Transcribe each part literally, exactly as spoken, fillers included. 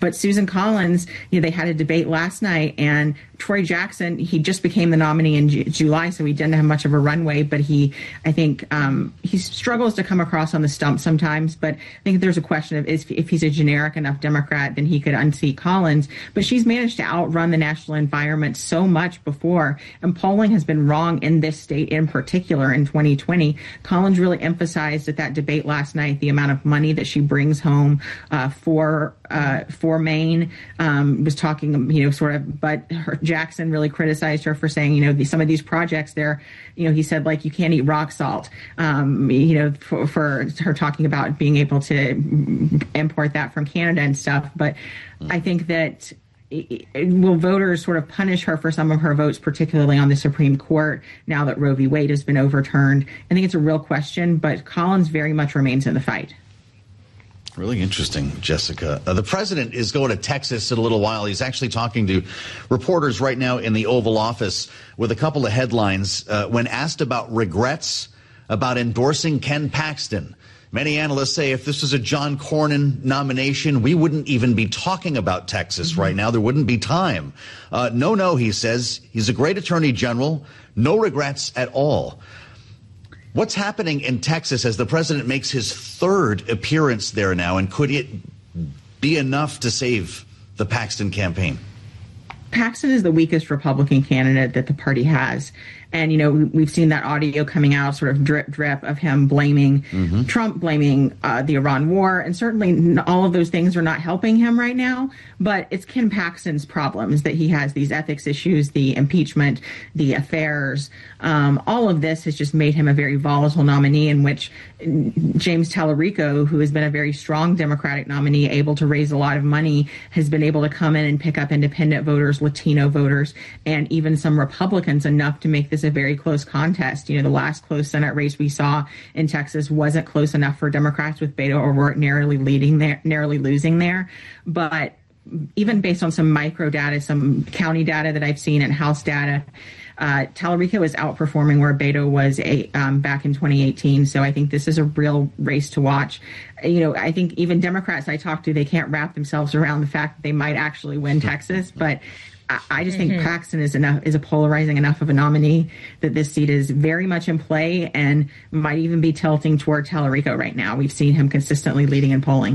But Susan Collins, you know, they had a debate last night, and Troy Jackson, he just became the nominee in Ju- July, so he didn't have much of a runway, but he, I think, um, he struggles to come across on the stump sometimes, but I think there's a question of if, if he's a generic enough Democrat, then he could unseat Collins. But she's managed to outrun the national environment so much before, and polling has been wrong in this state in particular in twenty twenty. Collins really emphasized at that debate last night the amount of money that she brings home uh, for uh, for Maine, um, was talking, you know, sort of, but her, Jackson really criticized her for saying, you know, the, some of these projects there, you know, he said, like, you can't eat rock salt, um, you know, for, for her talking about being able to import that from Canada and stuff. But I think that will voters sort of punish her for some of her votes, particularly on the Supreme Court, now that Roe v. Wade has been overturned? I think it's a real question, but Collins very much remains in the fight. Really interesting, Jessica. Uh, the president is going to Texas in a little while. He's actually talking to reporters right now in the Oval Office with a couple of headlines. Uh, when asked about regrets about endorsing Ken Paxton, many analysts say if this was a John Cornyn nomination, we wouldn't even be talking about Texas mm-hmm. right now. There wouldn't be time. Uh, no, no, he says. He's a great attorney general. No regrets at all. What's happening in Texas as the president makes his third appearance there now, and could it be enough to save the Paxton campaign? Paxton is the weakest Republican candidate that the party has. And, you know, we've seen that audio coming out, sort of drip, drip of him blaming mm-hmm. Trump, blaming uh, the Iran war. And certainly all of those things are not helping him right now. But it's Ken Paxton's problems that he has, these ethics issues, the impeachment, the affairs. Um, all of this has just made him a very volatile nominee, in which James Tallarico, who has been a very strong Democratic nominee, able to raise a lot of money, has been able to come in and pick up independent voters, Latino voters, and even some Republicans enough to make this a very close contest. You know, the last close Senate race we saw in Texas wasn't close enough for Democrats, with Beto O'Rourke narrowly leading there, narrowly losing there. But even based on some micro data, some county data that I've seen and House data, uh, Tallarico is outperforming where Beto was a, um, back in twenty eighteen. So I think this is a real race to watch. You know, I think even Democrats I talk to, they can't wrap themselves around the fact that they might actually win Texas. But I just think mm-hmm. Paxton is enough is a polarizing enough of a nominee that this seat is very much in play and might even be tilting toward Tallarico right now. We've seen him consistently leading in polling.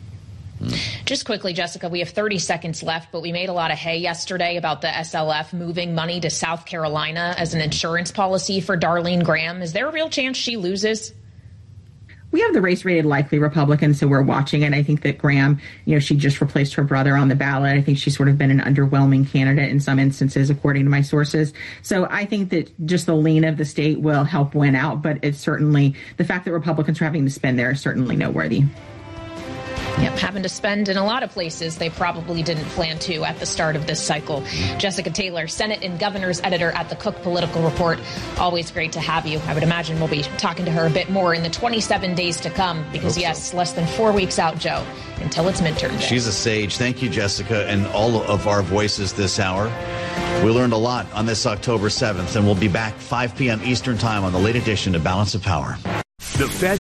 Just quickly, Jessica, we have thirty seconds left, but we made a lot of hay yesterday about the S L F moving money to South Carolina as an insurance policy for Darlene Graham. Is there a real chance she loses? We have the race rated likely Republican, so we're watching it. I think that Graham, you know, she just replaced her brother on the ballot. I think she's sort of been an underwhelming candidate in some instances, according to my sources. So I think that just the lean of the state will help win out, but it's certainly the fact that Republicans are having to spend there is certainly noteworthy. Yep, having to spend in a lot of places they probably didn't plan to at the start of this cycle. Jessica Taylor, Senate and Governor's editor at the Cook Political Report. Always great to have you. I would imagine we'll be talking to her a bit more in the twenty-seven days to come because, yes, so. less than four weeks out, Joe, until it's midterm day. She's a sage. Thank you, Jessica, and all of our voices this hour. We learned a lot on this October seventh, and we'll be back five p.m. Eastern Time on the late edition of Balance of Power. The Fed